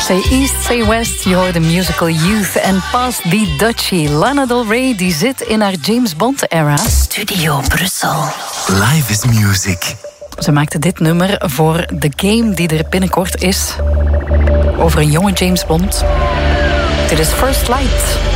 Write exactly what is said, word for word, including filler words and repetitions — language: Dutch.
Say East, say West, je hoort de musical Youth en Past the Dutchie. Lana Del Rey die zit in haar James Bond-era. Studio Brussel. Live is music. Ze maakte dit nummer voor de game die er binnenkort is. Over een jonge James Bond. Dit is First Light.